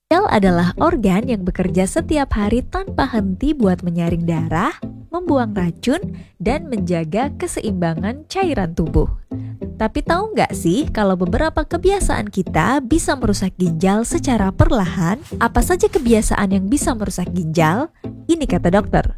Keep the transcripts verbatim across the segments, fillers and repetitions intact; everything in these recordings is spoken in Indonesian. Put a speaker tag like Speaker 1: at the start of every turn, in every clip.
Speaker 1: Ginjal adalah organ yang bekerja setiap hari tanpa henti buat menyaring darah, membuang racun, dan menjaga keseimbangan cairan tubuh. Tapi tahu nggak sih kalau beberapa kebiasaan kita bisa merusak ginjal secara perlahan? Apa saja kebiasaan yang bisa merusak ginjal? Ini kata dokter.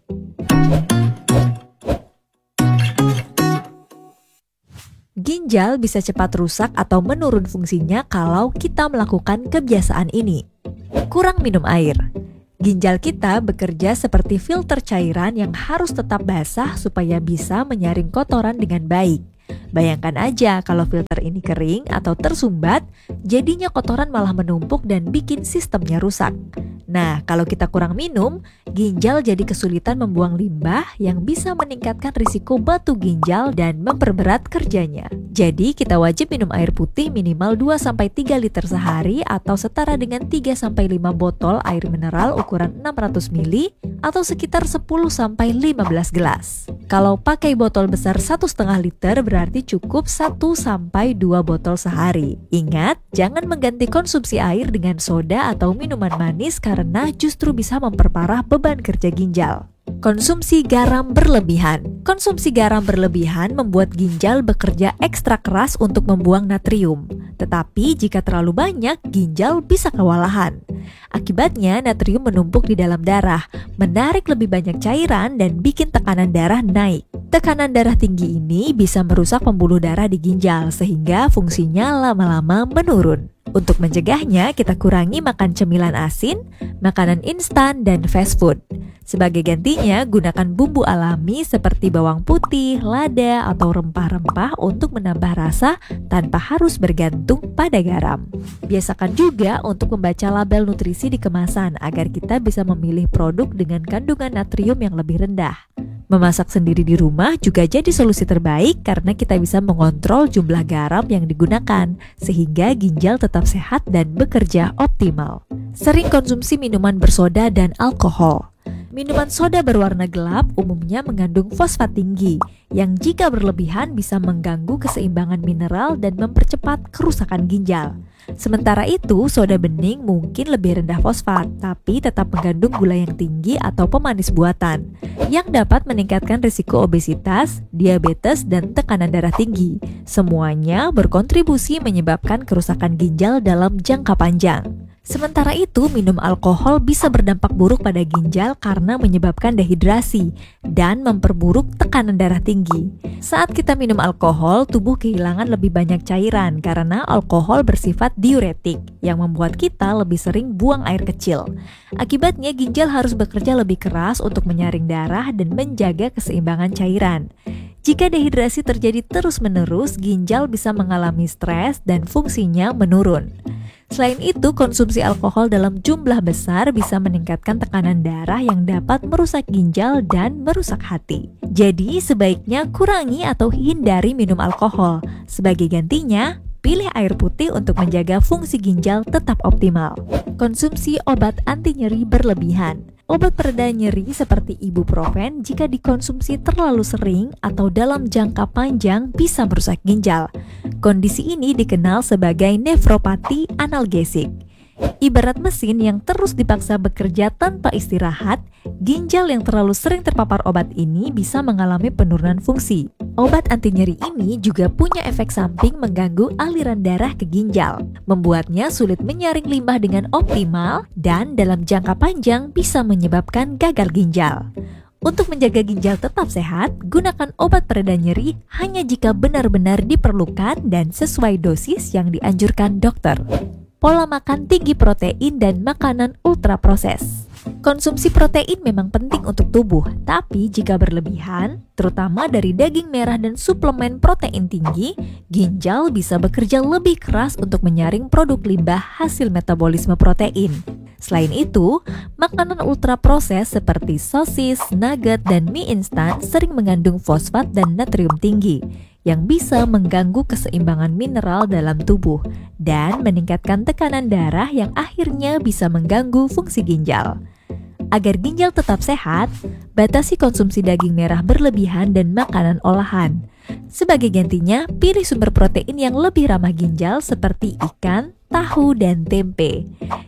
Speaker 1: Ginjal bisa cepat rusak atau menurun fungsinya kalau kita melakukan kebiasaan ini. Kurang minum air. Ginjal kita bekerja seperti filter cairan yang harus tetap basah supaya bisa menyaring kotoran dengan baik. Bayangkan aja kalau filter ini kering atau tersumbat, jadinya kotoran malah menumpuk dan bikin sistemnya rusak. Nah, kalau kita kurang minum, ginjal jadi kesulitan membuang limbah yang bisa meningkatkan risiko batu ginjal dan memperberat kerjanya. Jadi, kita wajib minum air putih minimal dua sampai tiga liter sehari atau setara dengan tiga sampai lima botol air mineral ukuran enam ratus mililiter atau sekitar sepuluh sampai lima belas gelas. Kalau pakai botol besar satu koma lima liter berarti cukup satu sampai dua botol sehari. Ingat, jangan mengganti konsumsi air dengan soda atau minuman manis karena justru bisa memperparah beban kerja ginjal. Konsumsi garam berlebihan. Konsumsi garam berlebihan membuat ginjal bekerja ekstra keras untuk membuang natrium. Tetapi jika terlalu banyak, ginjal bisa kewalahan. Akibatnya natrium menumpuk di dalam darah, menarik lebih banyak cairan dan bikin tekanan darah naik. Tekanan darah tinggi ini bisa merusak pembuluh darah di ginjal sehingga fungsinya lama-lama menurun. Untuk mencegahnya, kita kurangi makan cemilan asin, makanan instan, dan fast food. Sebagai gantinya, gunakan bumbu alami seperti bawang putih, lada, atau rempah-rempah untuk menambah rasa tanpa harus bergantung pada garam. Biasakan juga untuk membaca label nutrisi di kemasan agar kita bisa memilih produk dengan kandungan natrium yang lebih rendah. Memasak sendiri di rumah juga jadi solusi terbaik karena kita bisa mengontrol jumlah garam yang digunakan, sehingga ginjal tetap sehat dan bekerja optimal. Sering konsumsi minuman bersoda dan alkohol. Minuman soda berwarna gelap umumnya mengandung fosfat tinggi, yang jika berlebihan bisa mengganggu keseimbangan mineral dan mempercepat kerusakan ginjal. Sementara itu, soda bening mungkin lebih rendah fosfat, tapi tetap mengandung gula yang tinggi atau pemanis buatan, yang dapat meningkatkan risiko obesitas, diabetes, dan tekanan darah tinggi. Semuanya berkontribusi menyebabkan kerusakan ginjal dalam jangka panjang. Sementara itu, minum alkohol bisa berdampak buruk pada ginjal karena menyebabkan dehidrasi dan memperburuk tekanan darah tinggi. Saat kita minum alkohol, tubuh kehilangan lebih banyak cairan karena alkohol bersifat diuretik yang membuat kita lebih sering buang air kecil. Akibatnya, ginjal harus bekerja lebih keras untuk menyaring darah dan menjaga keseimbangan cairan. Jika dehidrasi terjadi terus-menerus, ginjal bisa mengalami stres dan fungsinya menurun. Selain itu, konsumsi alkohol dalam jumlah besar bisa meningkatkan tekanan darah yang dapat merusak ginjal dan merusak hati. Jadi, sebaiknya kurangi atau hindari minum alkohol. Sebagai gantinya, pilih air putih untuk menjaga fungsi ginjal tetap optimal. Konsumsi obat anti nyeri berlebihan. Obat pereda nyeri seperti ibuprofen jika dikonsumsi terlalu sering atau dalam jangka panjang bisa merusak ginjal. Kondisi ini dikenal sebagai nefropati analgesik. Ibarat mesin yang terus dipaksa bekerja tanpa istirahat, ginjal yang terlalu sering terpapar obat ini bisa mengalami penurunan fungsi. Obat anti nyeri ini juga punya efek samping mengganggu aliran darah ke ginjal, membuatnya sulit menyaring limbah dengan optimal dan dalam jangka panjang bisa menyebabkan gagal ginjal. Untuk menjaga ginjal tetap sehat, gunakan obat pereda nyeri hanya jika benar-benar diperlukan dan sesuai dosis yang dianjurkan dokter. Pola makan tinggi protein dan makanan ultra proses. Konsumsi protein memang penting untuk tubuh, tapi jika berlebihan, terutama dari daging merah dan suplemen protein tinggi, ginjal bisa bekerja lebih keras untuk menyaring produk limbah hasil metabolisme protein. Selain itu, makanan ultra proses seperti sosis, nugget, dan mie instan sering mengandung fosfat dan natrium tinggi, yang bisa mengganggu keseimbangan mineral dalam tubuh dan meningkatkan tekanan darah yang akhirnya bisa mengganggu fungsi ginjal. Agar ginjal tetap sehat, batasi konsumsi daging merah berlebihan dan makanan olahan. Sebagai gantinya, pilih sumber protein yang lebih ramah ginjal seperti ikan, tahu, dan tempe.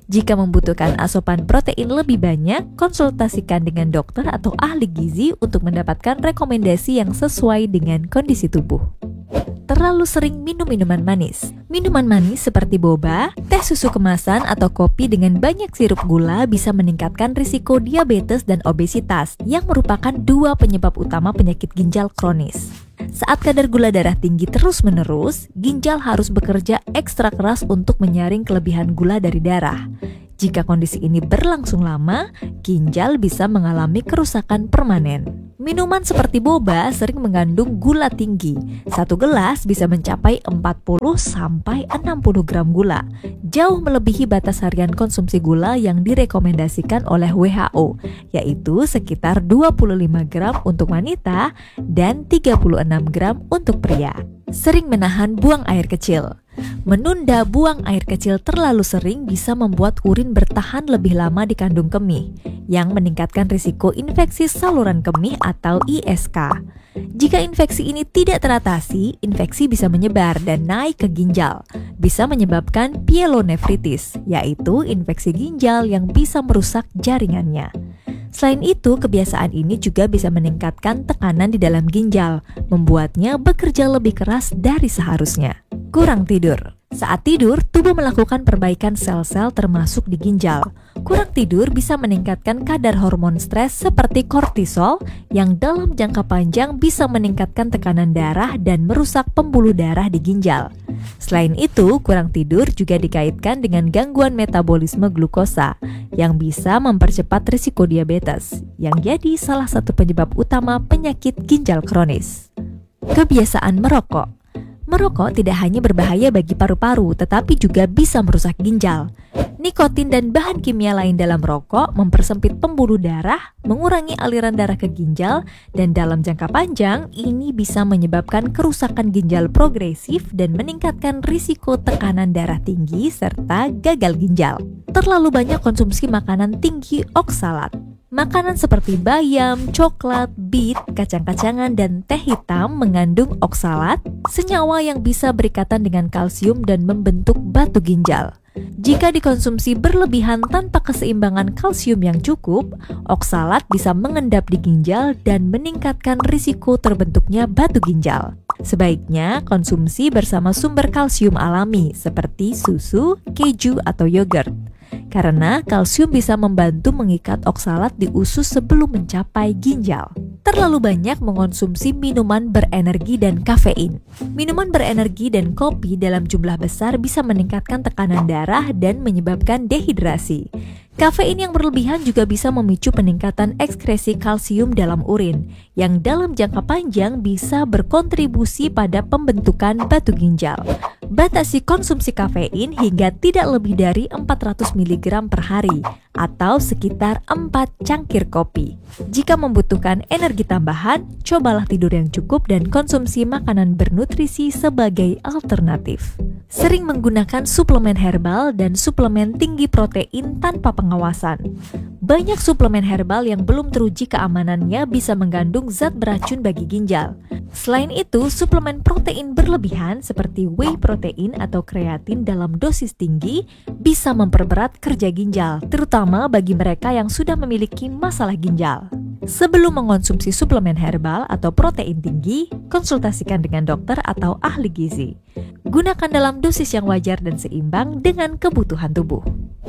Speaker 1: Jika membutuhkan asupan protein lebih banyak, konsultasikan dengan dokter atau ahli gizi untuk mendapatkan rekomendasi yang sesuai dengan kondisi tubuh. Terlalu sering minum minuman manis. Minuman manis seperti boba, teh susu kemasan, atau kopi dengan banyak sirup gula bisa meningkatkan risiko diabetes dan obesitas yang merupakan dua penyebab utama penyakit ginjal kronis. Saat kadar gula darah tinggi terus-menerus, ginjal harus bekerja ekstra keras untuk menyaring kelebihan gula dari darah. Jika kondisi ini berlangsung lama, ginjal bisa mengalami kerusakan permanen. Minuman seperti boba sering mengandung gula tinggi. Satu gelas bisa mencapai empat puluh sampai enam puluh gram gula, jauh melebihi batas harian konsumsi gula yang direkomendasikan oleh W H O, yaitu sekitar dua puluh lima gram untuk wanita dan tiga puluh enam gram untuk pria. Sering menahan buang air kecil. Menunda buang air kecil terlalu sering bisa membuat urin bertahan lebih lama di kandung kemih, yang meningkatkan risiko infeksi saluran kemih atau I S K. Jika infeksi ini tidak teratasi, infeksi bisa menyebar dan naik ke ginjal, bisa menyebabkan pyelonefritis, yaitu infeksi ginjal yang bisa merusak jaringannya. Selain itu, kebiasaan ini juga bisa meningkatkan tekanan di dalam ginjal, membuatnya bekerja lebih keras dari seharusnya. Kurang tidur. Saat tidur, tubuh melakukan perbaikan sel-sel termasuk di ginjal. Kurang tidur bisa meningkatkan kadar hormon stres seperti kortisol yang dalam jangka panjang bisa meningkatkan tekanan darah dan merusak pembuluh darah di ginjal. Selain itu, kurang tidur juga dikaitkan dengan gangguan metabolisme glukosa yang bisa mempercepat risiko diabetes, yang jadi salah satu penyebab utama penyakit ginjal kronis. Kebiasaan merokok. Merokok tidak hanya berbahaya bagi paru-paru, tetapi juga bisa merusak ginjal. Nikotin dan bahan kimia lain dalam rokok mempersempit pembuluh darah, mengurangi aliran darah ke ginjal, dan dalam jangka panjang ini bisa menyebabkan kerusakan ginjal progresif dan meningkatkan risiko tekanan darah tinggi serta gagal ginjal. Terlalu banyak konsumsi makanan tinggi oksalat. Makanan seperti bayam, coklat, beet, kacang-kacangan, dan teh hitam mengandung oksalat, senyawa yang bisa berikatan dengan kalsium dan membentuk batu ginjal. Jika dikonsumsi berlebihan tanpa keseimbangan kalsium yang cukup, oksalat bisa mengendap di ginjal dan meningkatkan risiko terbentuknya batu ginjal. Sebaiknya konsumsi bersama sumber kalsium alami seperti susu, keju, atau yogurt. Karena kalsium bisa membantu mengikat oksalat di usus sebelum mencapai ginjal. Terlalu banyak mengonsumsi minuman berenergi dan kafein. Minuman berenergi dan kopi dalam jumlah besar bisa meningkatkan tekanan darah dan menyebabkan dehidrasi. Kafein yang berlebihan juga bisa memicu peningkatan ekskresi kalsium dalam urin, yang dalam jangka panjang bisa berkontribusi pada pembentukan batu ginjal. Batasi konsumsi kafein hingga tidak lebih dari empat ratus miligram per hari, atau sekitar empat cangkir kopi. Jika membutuhkan energi tambahan, cobalah tidur yang cukup dan konsumsi makanan bernutrisi sebagai alternatif. Sering menggunakan suplemen herbal dan suplemen tinggi protein tanpa pengawasan. Banyak suplemen herbal yang belum teruji keamanannya bisa mengandung zat beracun bagi ginjal. Selain itu, suplemen protein berlebihan seperti whey protein atau kreatin dalam dosis tinggi bisa memperberat kerja ginjal, terutama bagi mereka yang sudah memiliki masalah ginjal. Sebelum mengonsumsi suplemen herbal atau protein tinggi, konsultasikan dengan dokter atau ahli gizi. Gunakan dalam dosis yang wajar dan seimbang dengan kebutuhan tubuh.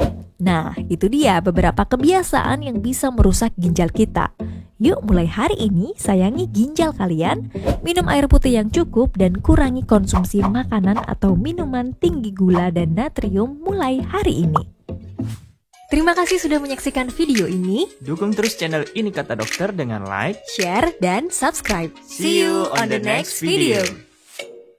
Speaker 1: Nah, itu dia beberapa kebiasaan yang bisa merusak ginjal kita. Yuk mulai hari ini sayangi ginjal kalian, minum air putih yang cukup dan kurangi konsumsi makanan atau minuman tinggi gula dan natrium mulai hari ini. Terima kasih sudah menyaksikan video ini.
Speaker 2: Dukung terus channel Ini Kata Dokter dengan like,
Speaker 1: Share, dan subscribe.
Speaker 2: See you on the next video.